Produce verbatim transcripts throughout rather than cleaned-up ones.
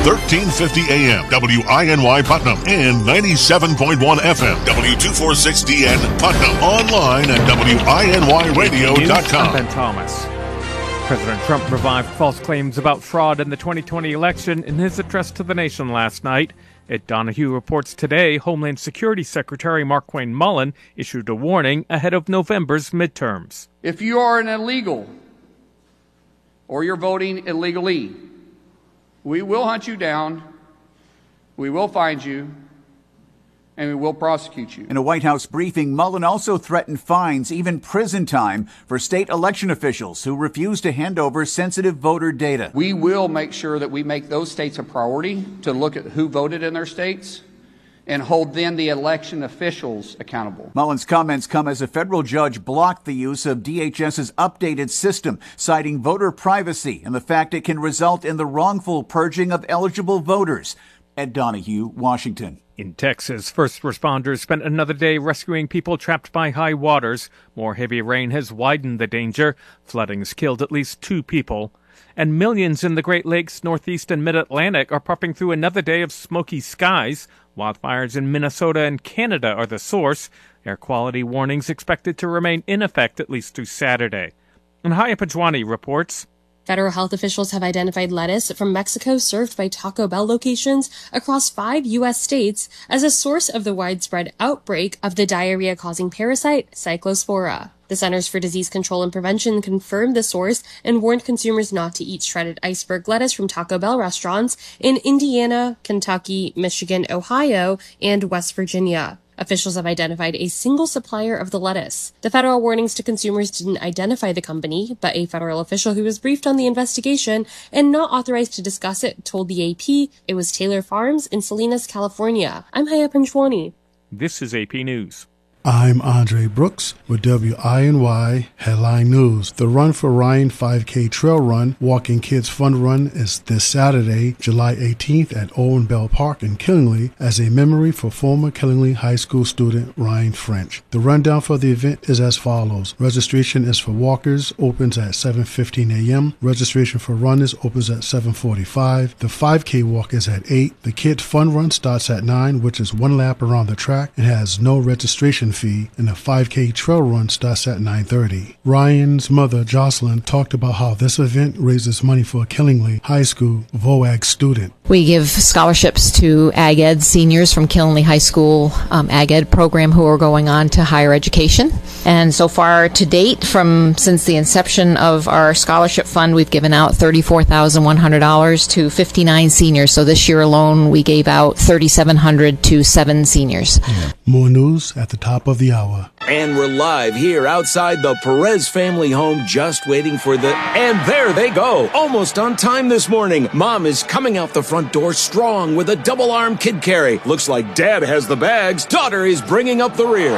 thirteen fifty A M, W I N Y Putnam, and ninety-seven point one F M, W two forty-six D N Putnam. Online at W I N Y radio dot com. I'm Ben Thomas. President Trump revived false claims about fraud in the twenty twenty election in his address to the nation last night. Ed Donahue reports today Homeland Security Secretary Markwayne Mullin issued a warning ahead of November's midterms. If you are an illegal or you're voting illegally, we will hunt you down, we will find you, and we will prosecute you. In a White House briefing, Mullin also threatened fines, even prison time, for state election officials who refuse to hand over sensitive voter data. We will make sure that we make those states a priority to look at who voted in their states and hold then the election officials accountable. Mullin's comments come as a federal judge blocked the use of D H S's updated system, citing voter privacy and the fact it can result in the wrongful purging of eligible voters. Ed Donahue, Washington. In Texas, first responders spent another day rescuing people trapped by high waters. More heavy rain has widened the danger. Flooding's killed at least two people. And millions in the Great Lakes, Northeast, and Mid-Atlantic are puffing through another day of smoky skies. Wildfires in Minnesota and Canada are the source. Air quality warnings expected to remain in effect at least through Saturday. And Haya Pajwani reports. Federal health officials have identified lettuce from Mexico served by Taco Bell locations across five U S states as a source of the widespread outbreak of the diarrhea-causing parasite Cyclospora. The Centers for Disease Control and Prevention confirmed the source and warned consumers not to eat shredded iceberg lettuce from Taco Bell restaurants in Indiana, Kentucky, Michigan, Ohio, and West Virginia. Officials have identified a single supplier of the lettuce. The federal warnings to consumers didn't identify the company, but a federal official who was briefed on the investigation and not authorized to discuss it told the A P it was Taylor Farms in Salinas, California. I'm Haya Panchwani. This is A P News. I'm Andre Brooks with W I N Y Headline News. The Run for Ryan five K Trail Run Walking Kids Fun Run is this Saturday, July eighteenth at Owen Bell Park in Killingly as a memory for former Killingly High School student Ryan French. The rundown for the event is as follows. Registration is for walkers, opens at seven fifteen a.m. Registration for runners opens at seven forty-five. The five K walk is at eight. The Kid Fun Run starts at nine, which is one lap around the track and has no registration fee, and the five K trail run starts at nine thirty. Ryan's mother, Jocelyn, talked about how this event raises money for a Killingly High School V O A G student. We give scholarships to Ag Ed seniors from Killingly High School um, Ag Ed program who are going on to higher education. And so far to date, from since the inception of our scholarship fund, we've given out thirty-four thousand one hundred dollars to fifty-nine seniors. So this year alone, we gave out three thousand seven hundred dollars to seven seniors. Yeah. More news at the top of the hour. And we're live here outside the Perez family home, just waiting for the... And there they go, almost on time this morning. Mom is coming out the front door strong with a double-arm kid carry. Looks like Dad has the bags. Daughter is bringing up the rear.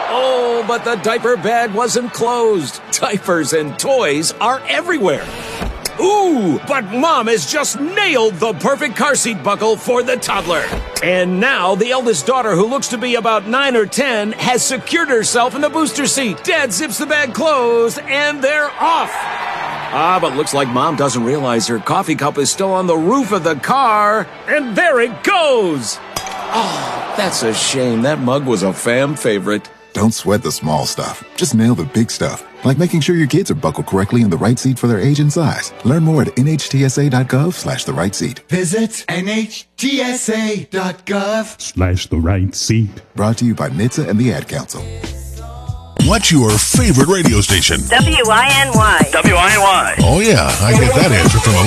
Oh, but the diaper bag wasn't closed. Diapers and toys are everywhere. Ooh, but Mom has just nailed the perfect car seat buckle for the toddler. And now the eldest daughter, who looks to be about nine or ten, has secured herself in the booster seat. Dad zips the bag closed, and they're off. Ah, but looks like Mom doesn't realize her coffee cup is still on the roof of the car. And there it goes. Oh, that's a shame. That mug was a fam favorite. Don't sweat the small stuff. Just nail the big stuff. Like making sure your kids are buckled correctly in the right seat for their age and size. Learn more at nhtsa.gov slash the right seat. Visit nhtsa.gov slash the right seat. Brought to you by N H T S A and the Ad Council. What's your favorite radio station? W I N Y. W I N Y. Oh, yeah. I get that answer from a